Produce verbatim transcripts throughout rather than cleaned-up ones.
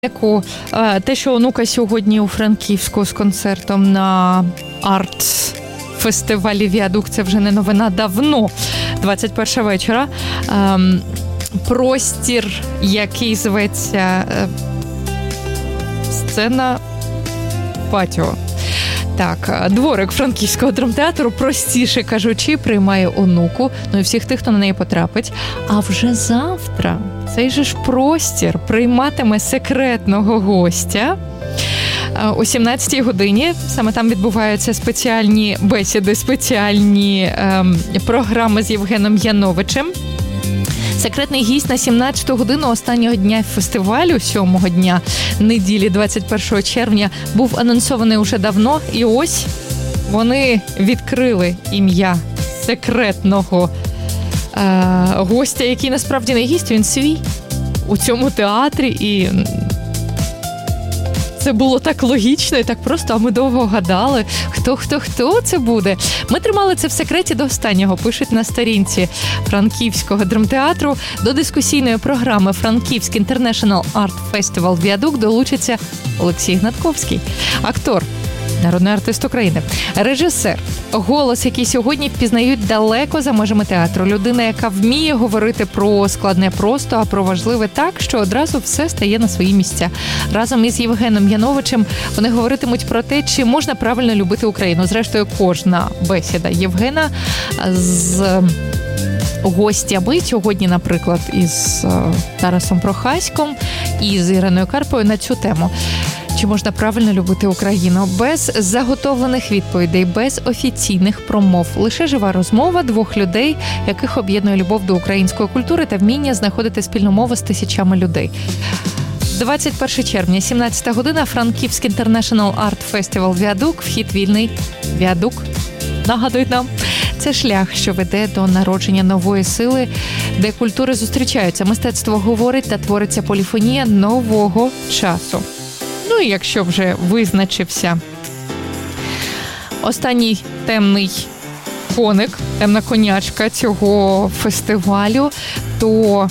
Те, що онука сьогодні у Франківську з концертом на арт-фестивалі «Віадук», це вже не новина давно, двадцять перша вечора. Простір, який зветься сцена Патіо. Так, дворик Франківського драмтеатру, простіше кажучи, приймає онуку, ну і всіх тих, хто на неї потрапить. А вже завтра цей же ж простір прийматиме секретного гостя. О сімнадцятій годині саме там відбуваються спеціальні бесіди, спеціальні ем, програми з Євгеном Яновичем. Секретний гість на сімнадцяту годину останнього дня фестивалю, сьомого дня неділі, двадцять першого червня, був анонсований уже давно. І ось вони відкрили ім'я секретного е- гостя, який насправді не гість, він свій у цьому театрі. І це було так логічно і так просто, а ми довго гадали, хто-хто-хто це буде. Ми тримали це в секреті до останнього, пишуть на сторінці Франківського драмтеатру. До дискусійної програми «Франківський International Art Festival Віадук» долучиться Олексій Гнатковський, актор, народний артист України, режисер, голос, який сьогодні впізнають далеко за межами театру. Людина, яка вміє говорити про складне просто, а про важливе так, що одразу все стає на свої місця. Разом із Євгеном Яновичем вони говоритимуть про те, чи можна правильно любити Україну. Зрештою, кожна бесіда Євгена з гостями сьогодні, наприклад, із Тарасом Прохаськом і з Іриною Карпою на цю тему. Чи можна правильно любити Україну? Без заготовлених відповідей, без офіційних промов. Лише жива розмова двох людей, яких об'єднує любов до української культури та вміння знаходити спільну мову з тисячами людей. двадцять перше червня, сімнадцята година, Франківський International Art Festival «Віадук», вхід вільний. «Віадук», нагадують нам, це шлях, що веде до народження нової сили, де культури зустрічаються, мистецтво говорить та твориться поліфонія нового часу. Ну і якщо вже визначився останній темний коник, темна конячка цього фестивалю, то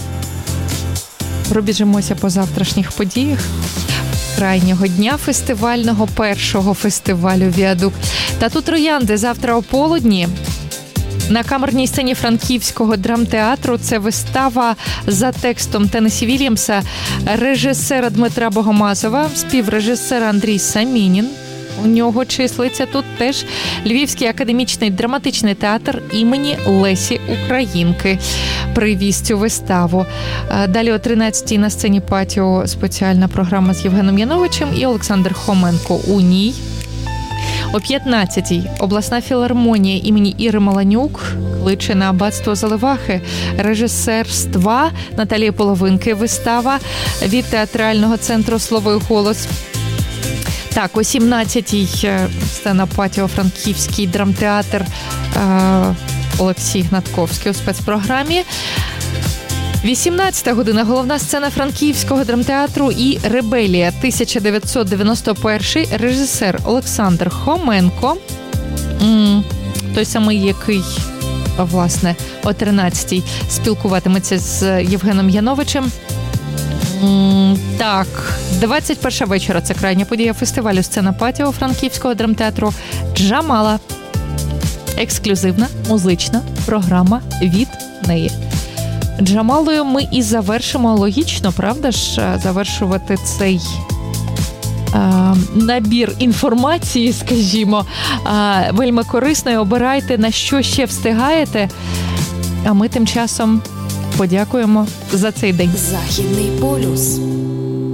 пробіжимося по завтрашніх подіях крайнього дня фестивального, першого фестивалю «Віадук». Тату троянди завтра о полудні на камерній сцені Франківського драмтеатру. Це вистава за текстом Теннесі Вільямса, режисера Дмитра Богомазова, співрежисера Андрій Самінін. У нього числиться тут теж Львівський академічний драматичний театр імені Лесі Українки привіз цю виставу. Далі о тринадцятій на сцені Патіо спеціальна програма з Євгеном Яновичем і Олександр Хоменко у ній. О п'ятнадцятій обласна філармонія імені Іри Маланюк кличе на аббатство Заливахи. Режисерства Наталії Половинки вистава від театрального центру «Слово і голос». Так, о сімнадцятій сцена Патіо, Франківський драмтеатр, Олексій Гнатковський у спецпрограмі. вісімнадцята година, головна сцена Франківського драмтеатру і «Ребелія» тисяча дев'ятсот дев'яносто перший, режисер Олександр Хоменко, той самий, який, власне, о тринадцятій спілкуватиметься з Євгеном Яновичем. Так, двадцять перша вечора, це крайня подія фестивалю «Сцена Патіо» Франківського драмтеатру «Джамала». Ексклюзивна музична програма від неї. Джамалою ми і завершимо, логічно, правда ж, завершувати цей е, набір інформації, скажімо, е, вельми корисною. Обирайте, на що ще встигаєте, а ми тим часом подякуємо за цей день. Західний полюс.